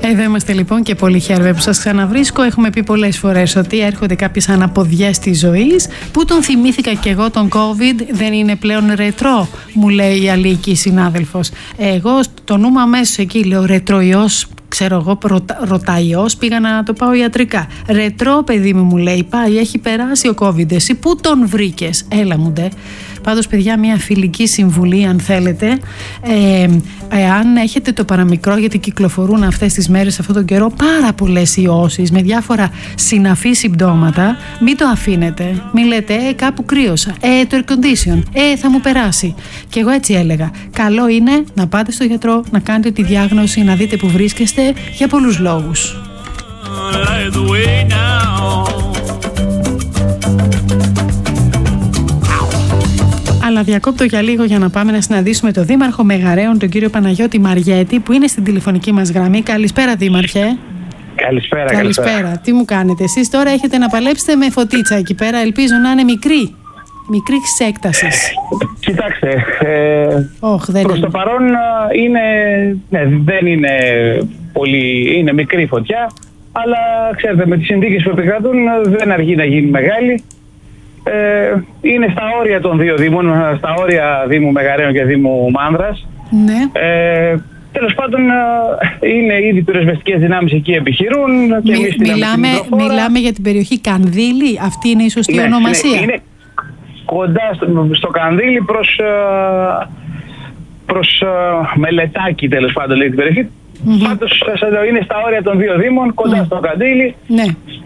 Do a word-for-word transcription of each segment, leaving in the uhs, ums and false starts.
Εδώ είμαστε λοιπόν και πολύ χαίρομαι που σας ξαναβρίσκω. Έχουμε πει πολλές φορές ότι έρχονται κάποιες αναποδιές της ζωής. Πού τον θυμήθηκα κι εγώ τον COVID, δεν είναι πλέον ρετρό, μου λέει η Αλίκη συνάδελφος. Εγώ το νου μου αμέσως εκεί λέω ρετροϊός, ξέρω εγώ, ρωταϊός, πήγα να το πάω ιατρικά. Ρετρό, παιδί μου, μου λέει, πάει, έχει περάσει ο COVID. Εσύ πού τον βρήκες? Έλα μου ντε. Πάντως, παιδιά, μια φιλική συμβουλή, αν θέλετε, ε, εάν έχετε το παραμικρό, γιατί κυκλοφορούν αυτές τις μέρες, αυτόν τον καιρό, πάρα πολλές ιώσεις με διάφορα συναφή συμπτώματα, μην το αφήνετε. Μην λέτε, ε, κάπου κρύωσα, ε, το air condition, ε, θα μου περάσει. Και εγώ έτσι έλεγα. Καλό είναι να πάτε στο γιατρό, να κάνετε τη διάγνωση, να δείτε που βρίσκεστε, για πολλούς λόγους. Αλλά διακόπτω για λίγο για να πάμε να συναντήσουμε τον Δήμαρχο Μεγαρέων, τον κύριο Παναγιώτη Μαριέτη, που είναι στην τηλεφωνική μας γραμμή. Καλησπέρα, Δήμαρχε. Καλησπέρα, καλησπέρα. Καλησπέρα. Τι μου κάνετε? Εσείς τώρα έχετε να παλέψετε με φωτίτσα εκεί πέρα. Ελπίζω να είναι μικρή. Μικρή έκταση. Κοιτάξτε, ε, oh, δεν προς είναι. το παρόν είναι, ναι, δεν είναι πολύ, είναι μικρή φωτιά, αλλά ξέρετε, με τις συνθήκες που επικρατούν δεν αργεί να γίνει μεγάλη. Ε, είναι στα όρια των δύο δήμων, στα όρια Δήμου Μεγαρέων και Δήμου Μάνδρας. Ναι. Ε, τέλος πάντων, είναι ήδη πυροσβεστικές δυνάμεις εκεί επιχειρούν. Και Μι, εμείς μιλάμε, μιλάμε για την περιοχή Κανδύλη, αυτή είναι η σωστή ναι, ονομασία. Είναι, είναι κοντά στο, στο Κανδύλη προς, προς Μελετάκι, τέλος πάντων λέει την περιοχή. Mm-hmm. Πάντως είναι στα όρια των δύο δήμων, κοντά mm. στο Κανδύλη. Ναι.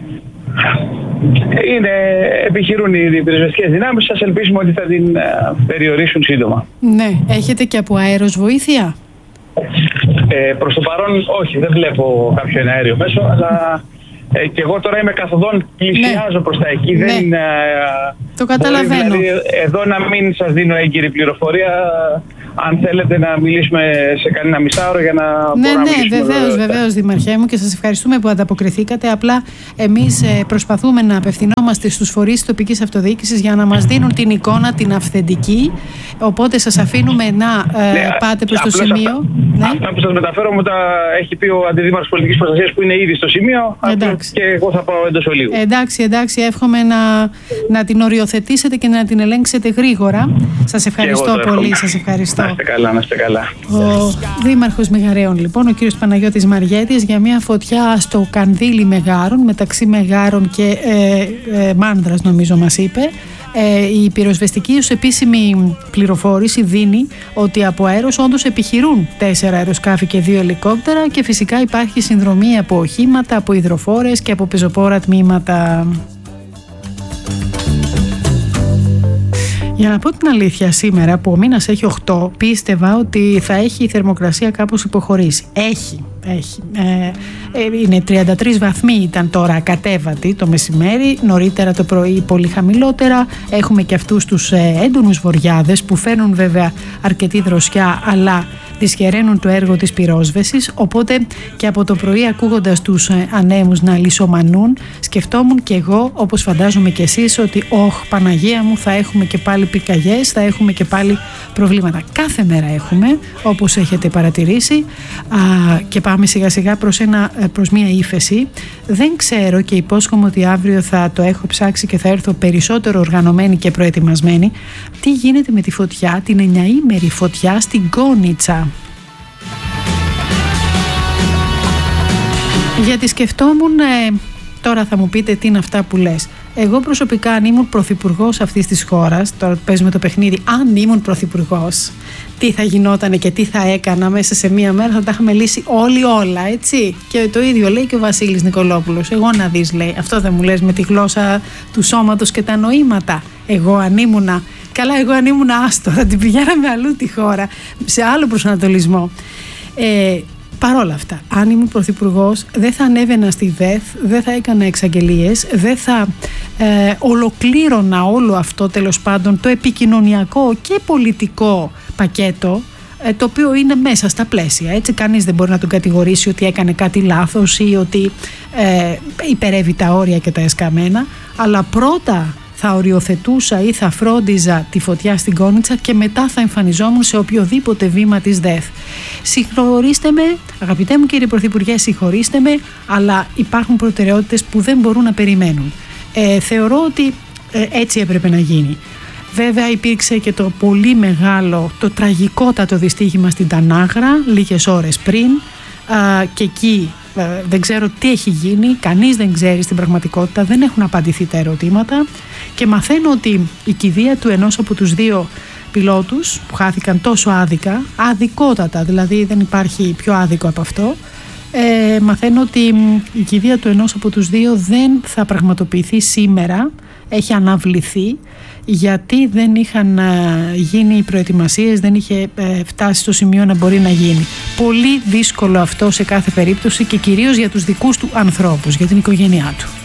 Είναι, επιχειρούν οι πυροσβεστικές δυνάμεις, σας ελπίσουμε ότι θα την uh, περιορίσουν σύντομα. Ναι. Έχετε και από αέρος βοήθεια? Ε, προς το παρόν όχι, δεν βλέπω κάποιο αέριο μέσο, αλλά ε, και εγώ τώρα είμαι καθοδόν, πλησιάζω ναι. προς τα εκεί. Ναι. Δεν, ε, το καταλαβαίνω. Δηλαδή, εδώ να μην σας δίνω έγκυρη πληροφορία. Αν θέλετε να μιλήσουμε σε κανένα μισάωρο για να ναι, μπορούμε ναι, να μιλήσουμε. Ναι, βεβαίως, βεβαίως, Δημαρχέ μου, και σας ευχαριστούμε που ανταποκριθήκατε. Απλά εμείς ε, προσπαθούμε να απευθυνόμαστε στους φορείς της τοπικής αυτοδιοίκησης για να μας δίνουν την εικόνα, την αυθεντική. Οπότε σας αφήνουμε να ε, ναι, πάτε προς το σημείο. Αυτά, ναι. αυτά που σας μεταφέρω μου τα έχει πει ο Αντιδήμαρχος Πολιτικής Προστασίας που είναι ήδη στο σημείο. Και εγώ θα πάω εντός ολίγου. Εντάξει, εντάξει, εύχομαι να, να την οριοθετήσετε και να την ελέγξετε γρήγορα. Σας ευχαριστώ πολύ. Σας ευχαριστώ. Να είστε καλά, να είστε καλά. Ο Δήμαρχος Μεγαρέων, λοιπόν, ο κύριος Παναγιώτης Μαριέτης, για μια φωτιά στο Κανδύλι Μεγάρων, μεταξύ Μεγάρων και ε, ε, Μάνδρας, νομίζω μας είπε. Ε, η πυροσβεστική ως επίσημη πληροφόρηση δίνει ότι από αέρος όντως επιχειρούν τέσσερα αεροσκάφη και δύο ελικόπτερα και φυσικά υπάρχει συνδρομή από οχήματα, από υδροφόρες και από πεζοπόρα τμήματα. Για να πω την αλήθεια, σήμερα που ο μήνας έχει οκτώ, πίστευα ότι θα έχει η θερμοκρασία κάπως υποχωρήσει. Έχει, έχει. Ε, είναι τριάντα τρεις βαθμοί ήταν τώρα, κατέβατη το μεσημέρι, νωρίτερα το πρωί πολύ χαμηλότερα. Έχουμε και αυτούς τους ε, έντονους βοριάδες που φέρνουν βέβαια αρκετή δροσιά, αλλά δυσχεραίνουν το έργο της πυρόσβεσης, οπότε και από το πρωί ακούγοντας τους ε, ανέμους να λυσομανούν, σκεφτόμουν και εγώ, όπως φαντάζομαι και εσείς, ότι όχ, Παναγία μου, θα έχουμε και πάλι πυρκαγιές, θα έχουμε και πάλι προβλήματα. Κάθε μέρα έχουμε, όπως έχετε παρατηρήσει, α, και πάμε σιγά σιγά προς, ένα, προς μια ύφεση. Δεν ξέρω και υπόσχομαι ότι αύριο θα το έχω ψάξει και θα έρθω περισσότερο οργανωμένη και προετοιμασμένη. Τι γίνεται με τη φωτιά, την εννιαήμερη φωτιά στην Κόνιτσα. Γιατί σκεφτόμουν, ε, τώρα θα μου πείτε τι είναι αυτά που λες. Εγώ προσωπικά, αν ήμουν πρωθυπουργός αυτής της χώρας, τώρα παίζουμε το παιχνίδι, αν ήμουν πρωθυπουργός, τι θα γινότανε και τι θα έκανα μέσα σε μία μέρα, θα τα είχαμε λύσει όλοι όλα, έτσι. Και το ίδιο λέει και ο Βασίλης Νικολόπουλος. Εγώ να δεις, λέει, αυτό δεν μου λες με τη γλώσσα του σώματος και τα νοήματα. Εγώ αν ήμουνα, καλά, εγώ αν ήμουνα άστο, θα την πηγαίναμε αλλού τη χώρα, σε άλλο προσανατολισμό. Ε, Παρ' όλα αυτά, αν ήμουν πρωθυπουργός, δεν θα ανέβαινα στη ΔΕΘ, δεν θα έκανα εξαγγελίες, δεν θα ε, ολοκλήρωνα όλο αυτό, τέλος πάντων, το επικοινωνιακό και πολιτικό πακέτο, ε, το οποίο είναι μέσα στα πλαίσια. Έτσι, κανείς δεν μπορεί να τον κατηγορήσει ότι έκανε κάτι λάθος ή ότι ε, υπερεύει τα όρια και τα εσκαμμένα. Αλλά πρώτα θα οριοθετούσα ή θα φρόντιζα τη φωτιά στην Κόνιτσα και μετά θα εμφανιζόμουν σε οποιοδήποτε βήμα της ΔΕΘ. Συγχωρήστε με, αγαπητέ μου κύριε Πρωθυπουργέ, συγχωρήστε με, αλλά υπάρχουν προτεραιότητες που δεν μπορούν να περιμένουν. Ε, θεωρώ ότι ε, έτσι έπρεπε να γίνει. Βέβαια υπήρξε και το πολύ μεγάλο, το τραγικότατο δυστύχημα στην Τανάγρα λίγες ώρες πριν α, και εκεί α, δεν ξέρω τι έχει γίνει, κανείς δεν ξέρει στην πραγματικότητα, δεν έχουν απαντηθεί τα ερωτήματα και μαθαίνω ότι η κηδεία του ενός από τους δύο πιλότους που χάθηκαν τόσο άδικα, αδικότατα, δηλαδή δεν υπάρχει πιο άδικο από αυτό, ε, μαθαίνω ότι η κηδεία του ενός από τους δύο δεν θα πραγματοποιηθεί σήμερα, έχει αναβληθεί γιατί δεν είχαν γίνει οι προετοιμασίες, δεν είχε φτάσει στο σημείο να μπορεί να γίνει. Πολύ δύσκολο αυτό σε κάθε περίπτωση και κυρίως για τους δικούς του ανθρώπους, για την οικογένειά του.